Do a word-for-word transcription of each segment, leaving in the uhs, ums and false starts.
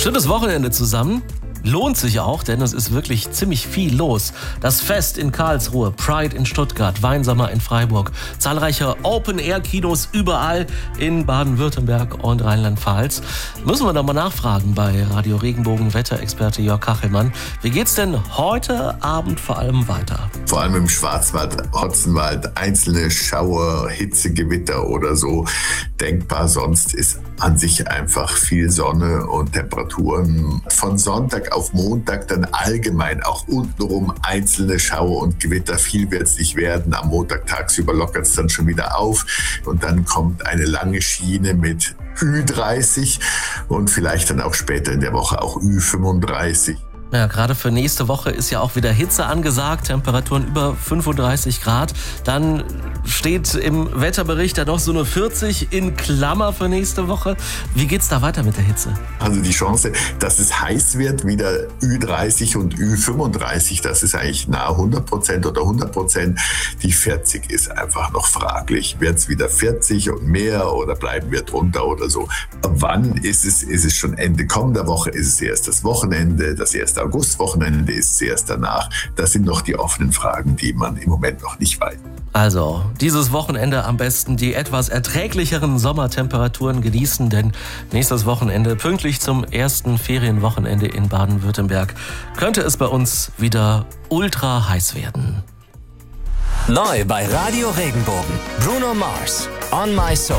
Schönes Wochenende zusammen. Lohnt sich auch, denn es ist wirklich ziemlich viel los. Das Fest in Karlsruhe, Pride in Stuttgart, Weinsommer in Freiburg, zahlreiche Open-Air-Kinos überall in Baden-Württemberg und Rheinland-Pfalz. Müssen wir da mal nachfragen bei Radio Regenbogen Wetterexperte Jörg Kachelmann. Wie geht's denn heute Abend vor allem weiter? Vor allem im Schwarzwald, Hotzenwald, einzelne Schauer, Hitzegewitter oder so denkbar. Sonst ist an sich einfach viel Sonne und Temperaturen. Von Sonntag auf Montag dann allgemein auch untenrum einzelne Schauer und Gewitter. Viel wird es nicht werden. Am Montag tagsüber lockert es dann schon wieder auf. Und dann kommt eine lange Schiene mit Ü dreißig und vielleicht dann auch später in der Woche auch Ü fünfunddreißig. Ja, gerade für nächste Woche ist ja auch wieder Hitze angesagt, Temperaturen über fünfunddreißig Grad. Dann steht im Wetterbericht da noch so eine vierzig in Klammer für nächste Woche. Wie geht's da weiter mit der Hitze? Also die Chance, dass es heiß wird, wieder Ü dreißig und Ü fünfunddreißig, das ist eigentlich nahe hundert Prozent oder hundert Prozent. Die vierzig ist einfach noch fraglich. Wird es wieder vierzig und mehr oder bleiben wir drunter oder so? Wann ist es? Ist es schon Ende kommender Woche? Ist es erst das Wochenende, das erste Augustwochenende, ist es erst danach? Das sind noch die offenen Fragen, die man im Moment noch nicht weiß. Also, dieses Wochenende am besten die etwas erträglicheren Sommertemperaturen genießen, denn nächstes Wochenende, pünktlich zum ersten Ferienwochenende in Baden-Württemberg, könnte es bei uns wieder ultra heiß werden. Neu bei Radio Regenbogen. Bruno Mars, On My Soul.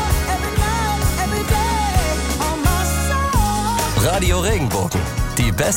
Radio Regenbogen, die beste